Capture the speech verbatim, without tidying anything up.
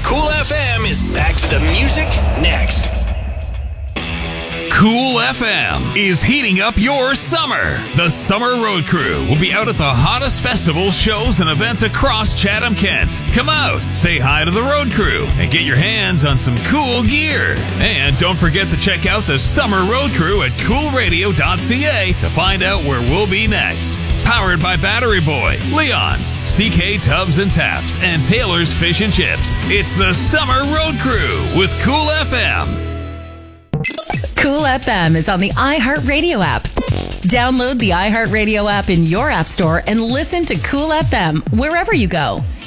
Cool F M is back to the music next. Cool F M is heating up your summer. The Summer Road Crew will be out at the hottest festivals, shows, and events across Chatham-Kent. Come out, say hi to the Road Crew, and get your hands on some cool gear. And don't forget to check out the Summer Road Crew at cool radio dot c a to find out where we'll be next. Powered by Battery Boy, Leon's, C K Tubs and Taps, and Taylor's Fish and Chips. It's the Summer Road Crew with Cool F M. Cool F M is on the iHeartRadio app. Download the iHeartRadio app in your app store and listen to Cool F M wherever you go.